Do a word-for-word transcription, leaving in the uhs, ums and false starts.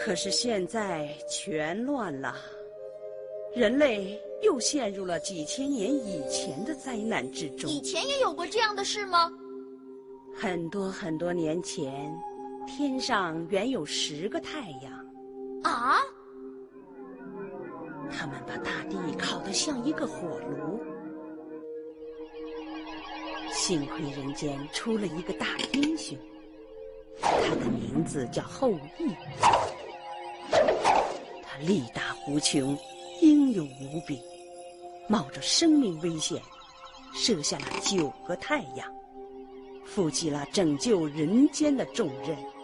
可是现在全乱了，人类又陷入了几千年以前的灾难之中。 以前也有过这样的事吗？ 很多很多年前，天上原有十个太阳。 啊？ 他们把大地烤得像一个火炉。幸亏人间出了一个大英雄，他的名字叫后羿。他力大无穷，英勇无比，冒着生命危险，射下了九个太阳，负起了拯救人间的重任。